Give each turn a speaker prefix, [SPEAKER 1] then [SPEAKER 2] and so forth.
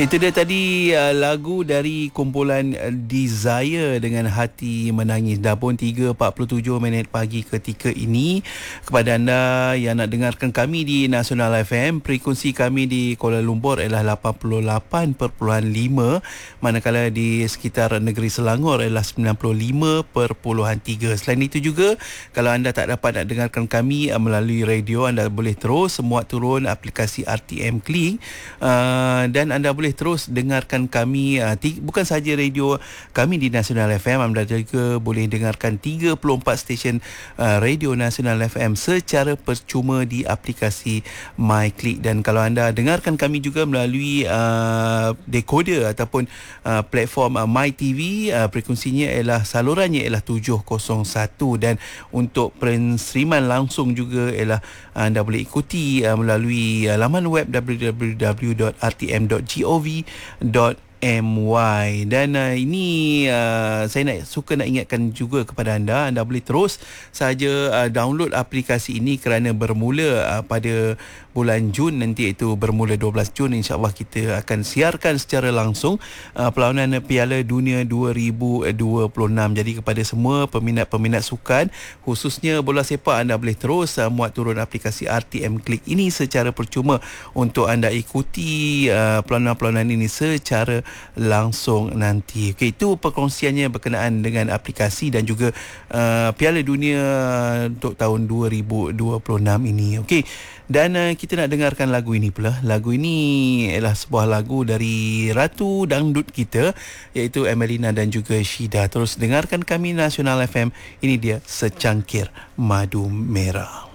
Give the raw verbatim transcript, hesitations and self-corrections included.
[SPEAKER 1] Itu dia tadi uh, lagu dari kumpulan uh, Desire dengan Hati Menangis. Dah pun tiga empat puluh tujuh minit pagi ketika ini. Kepada anda yang nak dengarkan kami di Nasional F M, frekuensi kami di Kuala Lumpur ialah lapan puluh lapan perpuluhan lima, manakala di sekitar negeri Selangor ialah sembilan puluh lima perpuluhan tiga. Selain itu juga, kalau anda tak dapat nak dengarkan kami uh, melalui radio, anda boleh terus muat turun aplikasi R T M Klik uh, dan anda boleh boleh terus dengarkan kami uh, t- bukan saja radio kami di Nasional F M, anda juga boleh dengarkan tiga puluh empat stesen uh, radio Nasional F M secara percuma di aplikasi MyClick. Dan kalau anda dengarkan kami juga melalui uh, decoder ataupun uh, platform uh, MyTV, uh, frekuensinya ialah salurannya ialah tujuh kosong satu, dan untuk penstreaman langsung juga ialah uh, anda boleh ikuti uh, melalui uh, laman web w w w dot r t m dot go v dot m y. Dan uh, ini uh, saya nak suka nak ingatkan juga kepada anda, anda boleh terus saja uh, download aplikasi ini kerana bermula uh, pada bulan Jun nanti, iaitu bermula dua belas Jun, insya-Allah kita akan siarkan secara langsung uh, perlawanan Piala Dunia dua ribu dua puluh enam. Jadi kepada semua peminat-peminat sukan, khususnya bola sepak, anda boleh terus uh, muat turun aplikasi R T M Klik ini secara percuma untuk anda ikuti uh, perlawanan-perlawanan ini secara langsung nanti. Okey, itu perkongsiannya berkenaan dengan aplikasi dan juga uh, Piala Dunia untuk tahun dua ribu dua puluh enam ini. Okey, dan uh, kita nak dengarkan lagu ini pula. Lagu ini ialah sebuah lagu dari Ratu Dangdut kita, iaitu Emelina dan juga Syida. Terus dengarkan kami Nasional F M. Ini dia Secangkir Madu Merah.